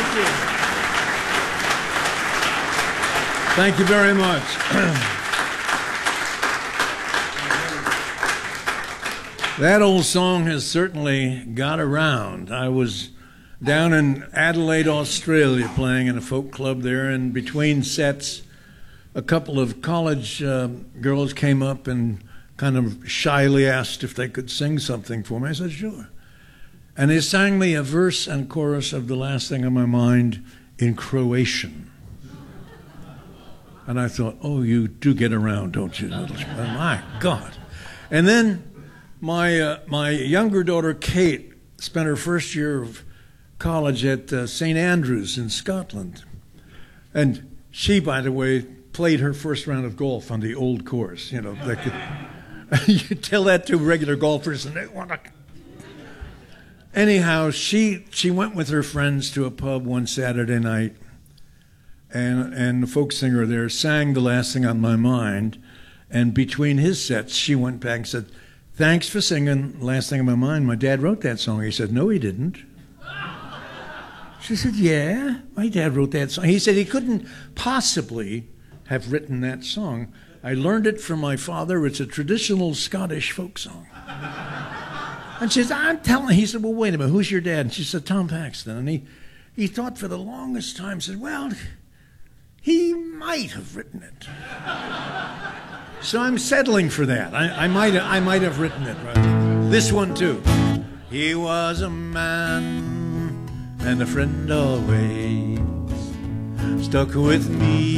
Thank you very much. That old song has certainly got around. I was down in Adelaide, Australia, playing in a folk club there, and between sets, a couple of college girls came up and kind of shyly asked if they could sing something for me. I said, sure. And they sang me a verse and chorus of The Last Thing on My Mind in Croatian. And I thought, oh, you do get around, don't you? My God. And then my younger daughter, Kate, spent her first year of college at St. Andrews in Scotland. And she, by the way, played her first round of golf on the old course. You know, you tell that to regular golfers and they want to... Anyhow, she went with her friends to a pub one Saturday night, and the folk singer there sang The Last Thing on My Mind, and between his sets, she went back and said, thanks for singing Last Thing on My Mind. My dad wrote that song. He said, no, he didn't. She said, yeah, my dad wrote that song. He said he couldn't possibly have written that song. I learned it from my father. It's a traditional Scottish folk song. And she said, I'm telling. He said, well, wait a minute, who's your dad? And she said, Tom Paxton. And he thought for the longest time, said, well, he might have written it. So I'm settling for that. I might have written it. Right? This one, too. He was a man and a friend always, stuck with me